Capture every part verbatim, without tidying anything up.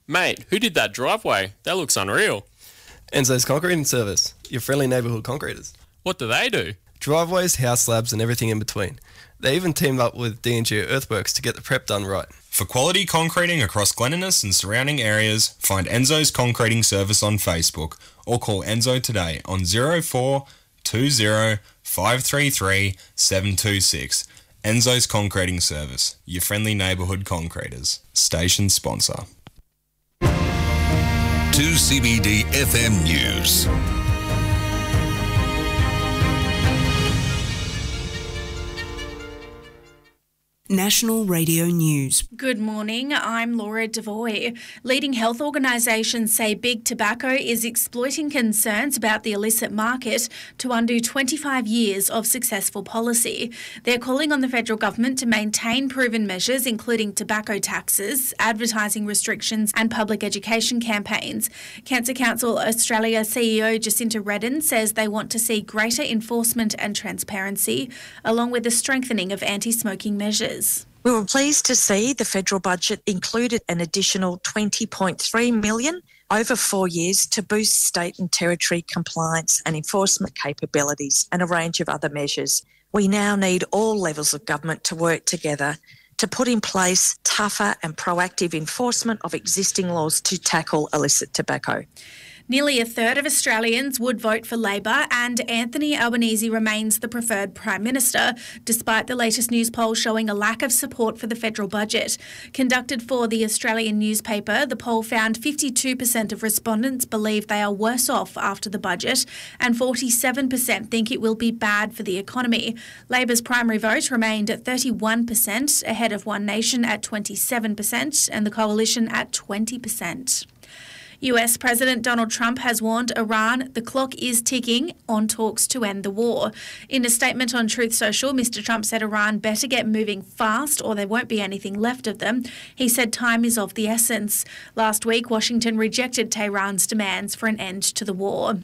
Mate, who did that driveway? That looks unreal. Enzo's Concreting Service, your friendly neighbourhood concreters. What do they do? Driveways, house slabs and everything in between. They even teamed up with D and G Earthworks to get the prep done right. For quality concreting across Glen Innes and surrounding areas, find Enzo's Concreting Service on Facebook or call Enzo today on zero four two zero five three three seven two six. Enzo's Concreting Service, your friendly neighbourhood concreters. Station sponsor. two C B D F M News. National Radio News. Good morning, I'm Laura Devoy. Leading health organisations say Big Tobacco is exploiting concerns about the illicit market to undo twenty-five years of successful policy. They're calling on the federal government to maintain proven measures including tobacco taxes, advertising restrictions and public education campaigns. Cancer Council Australia C E O Jacinta Redden says they want to see greater enforcement and transparency, along with the strengthening of anti-smoking measures. We were pleased to see the federal budget included an additional twenty point three million dollars over four years to boost state and territory compliance and enforcement capabilities and a range of other measures. We now need all levels of government to work together to put in place tougher and proactive enforcement of existing laws to tackle illicit tobacco. Nearly a third of Australians would vote for Labor and Anthony Albanese remains the preferred Prime Minister, despite the latest news poll showing a lack of support for the federal budget. Conducted for the Australian newspaper, the poll found fifty-two percent of respondents believe they are worse off after the budget and forty-seven percent think it will be bad for the economy. Labor's primary vote remained at thirty-one percent, ahead of One Nation at twenty-seven percent and the Coalition at twenty percent. U S President Donald Trump has warned Iran the clock is ticking on talks to end the war. In a statement on Truth Social, Mister Trump said Iran better get moving fast or there won't be anything left of them. He said time is of the essence. Last week, Washington rejected Tehran's demands for an end to the war.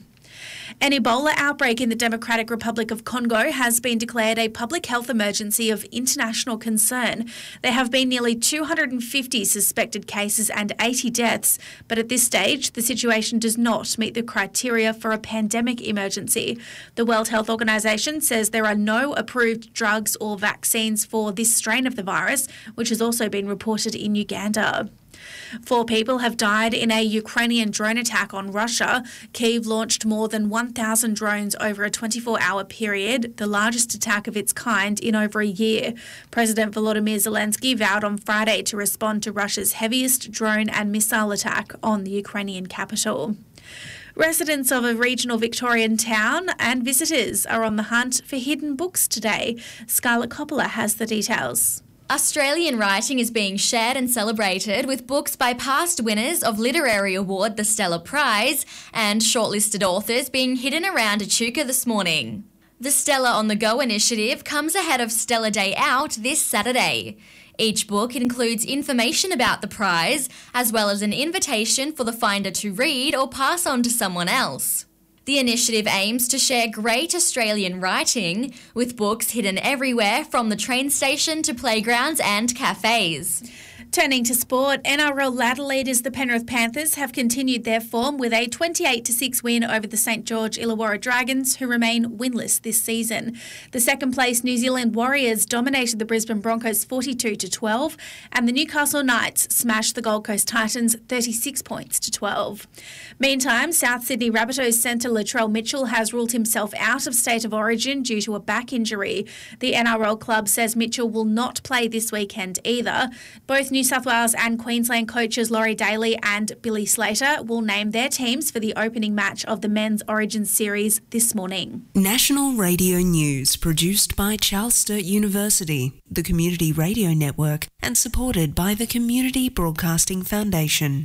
An Ebola outbreak in the Democratic Republic of Congo has been declared a public health emergency of international concern. There have been nearly two hundred fifty suspected cases and eighty deaths, but at this stage, the situation does not meet the criteria for a pandemic emergency. The World Health Organization says there are no approved drugs or vaccines for this strain of the virus, which has also been reported in Uganda. Four people have died in a Ukrainian drone attack on Russia. Kyiv launched more than one thousand drones over a twenty-four hour period, the largest attack of its kind in over a year. President Volodymyr Zelensky vowed on Friday to respond to Russia's heaviest drone and missile attack on the Ukrainian capital. Residents of a regional Victorian town and visitors are on the hunt for hidden books today. Scarlett Coppola has the details. Australian writing is being shared and celebrated with books by past winners of Literary Award the Stella Prize and shortlisted authors being hidden around Echuca this morning. The Stella on the Go initiative comes ahead of Stella Day Out this Saturday. Each book includes information about the prize, as well as an invitation for the finder to read or pass on to someone else. The initiative aims to share great Australian writing, with books hidden everywhere from the train station to playgrounds and cafes. Turning to sport, N R L ladder leaders the Penrith Panthers have continued their form with a twenty-eight to six win over the St George Illawarra Dragons, who remain winless this season. The second-place New Zealand Warriors dominated the Brisbane Broncos forty-two to twelve, and the Newcastle Knights smashed the Gold Coast Titans thirty-six points to twelve. Meantime, South Sydney Rabbitohs centre Latrell Mitchell has ruled himself out of State of Origin due to a back injury. The N R L club says Mitchell will not play this weekend either. Both New South Wales and Queensland coaches Laurie Daly and Billy Slater will name their teams for the opening match of the Men's Origin Series this morning. National Radio News, produced by Charles Sturt University, the Community Radio Network, and supported by the Community Broadcasting Foundation.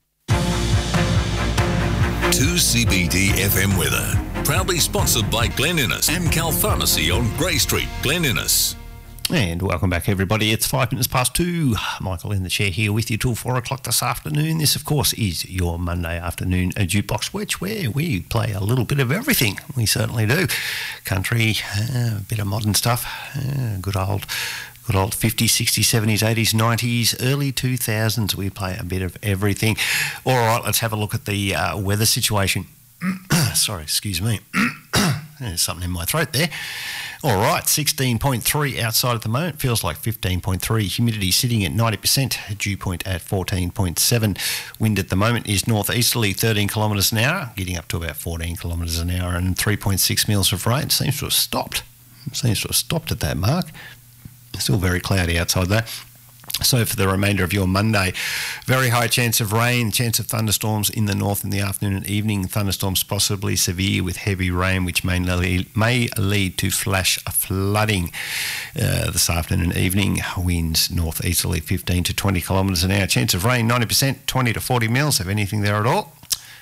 two C B D F M weather, proudly sponsored by Glen Innes and Cal Pharmacy on Grey Street, Glen Innes. And welcome back, everybody. It's five minutes past two. Michael in the chair here with you till four o'clock this afternoon. This, of course, is your Monday afternoon jukebox, which where we play a little bit of everything. We certainly do. Country, uh, a bit of modern stuff, uh, good old Good old fifties, sixties, seventies, eighties, nineties, early two thousands. We play a bit of everything. All right, let's have a look at the uh, weather situation. Sorry, excuse me. There's something in my throat there. All right, sixteen point three outside at the moment. Feels like fifteen point three. Humidity sitting at ninety percent. Dew point at fourteen point seven. Wind at the moment is northeasterly, thirteen kilometres an hour, getting up to about fourteen kilometres an hour, and three point six mils of rain. Seems to have stopped. Seems to have stopped at that mark. Still very cloudy outside though. So for the remainder of your Monday, very high chance of rain, chance of thunderstorms in the north in the afternoon and evening. Thunderstorms possibly severe with heavy rain, which may lead, may lead to flash flooding uh, this afternoon and evening. Winds northeasterly fifteen to twenty kilometres an hour. Chance of rain ninety percent, twenty to forty mils. Have anything there at all?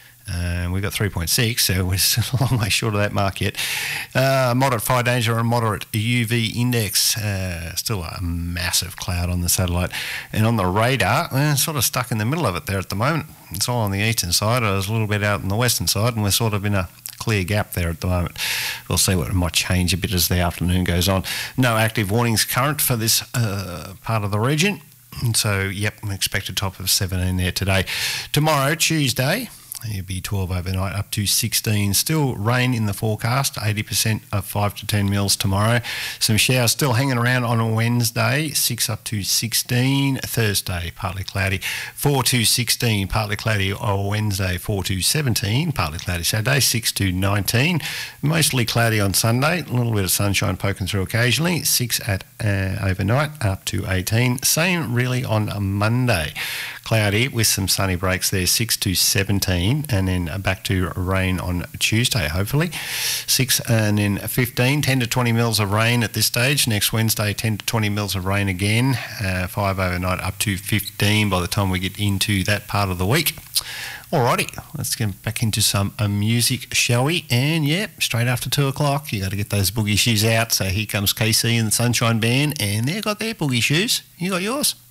Uh, we've got three point six, so we're still a long way short of that mark yet. Uh, moderate fire danger and moderate U V index. Uh, still a massive cloud on the satellite. And on the radar, we're sort of stuck in the middle of it there at the moment. It's all on the eastern side. It was a little bit out on the western side, and we're sort of in a clear gap there at the moment. We'll see what might change a bit as the afternoon goes on. No active warnings current for this uh, part of the region. And so, yep, I'm expected top of seventeen there today. Tomorrow, Tuesday, it'll be twelve overnight, up to sixteen. Still rain in the forecast, eighty percent of five to ten mils tomorrow. Some showers still hanging around on a Wednesday, six up to sixteen. Thursday, partly cloudy, four to sixteen. Partly cloudy on Wednesday, four to seventeen. Partly cloudy Saturday, six to nineteen. Mostly cloudy on Sunday, a little bit of sunshine poking through occasionally, six at uh, overnight, up to eighteen. Same really on a Monday. Cloudy with some sunny breaks there, six to seventeen, and then back to rain on Tuesday, hopefully. six and then fifteen, ten to twenty mils of rain at this stage. Next Wednesday, ten to twenty mils of rain again. Uh, five overnight, up to fifteen by the time we get into that part of the week. Alrighty, let's get back into some uh, music, shall we? And yeah, straight after two o'clock, you got to get those boogie shoes out. So here comes K C and the Sunshine Band, and they've got their boogie shoes. You got yours?